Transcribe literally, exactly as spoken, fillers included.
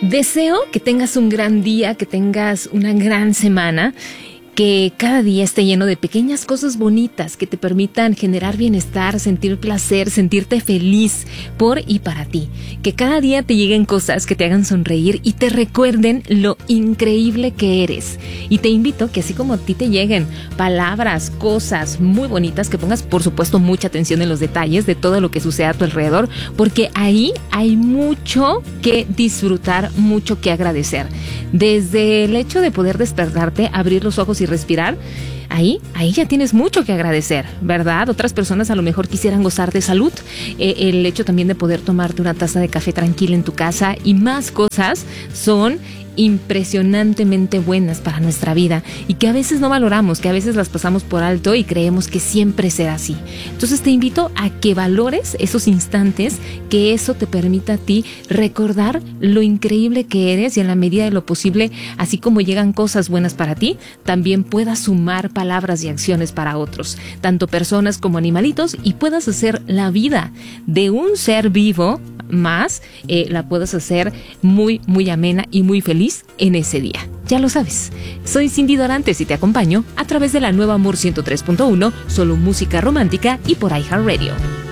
Deseo que tengas un gran día, que tengas una gran semana, que cada día esté lleno de pequeñas cosas bonitas que te permitan generar bienestar, sentir placer, sentirte feliz por y para ti. Que cada día te lleguen cosas que te hagan sonreír y te recuerden lo increíble que eres. Y te invito que así como a ti te lleguen palabras, cosas muy bonitas, que pongas por supuesto mucha atención en los detalles de todo lo que sucede a tu alrededor, porque ahí hay mucho que disfrutar, mucho que agradecer. Desde el hecho de poder despertarte, abrir los ojos y respirar, ahí, ahí ya tienes mucho que agradecer, ¿verdad? Otras personas a lo mejor quisieran gozar de salud, eh, el hecho también de poder tomarte una taza de café tranquila en tu casa y más cosas son impresionantemente buenas para nuestra vida y que a veces no valoramos, que a veces las pasamos por alto y creemos que siempre será así. Entonces te invito a que valores esos instantes, que eso te permita a ti recordar lo increíble que eres y en la medida de lo posible, así como llegan cosas buenas para ti, también puedas sumar palabras y acciones para otros, tanto personas como animalitos, y puedas hacer la vida de un ser vivo más, eh, la puedas hacer muy, muy amena y muy feliz en ese día. Ya lo sabes, soy Cindy Dorantes y te acompaño a través de la nueva Amor ciento tres punto uno, solo música romántica y por iHeartRadio.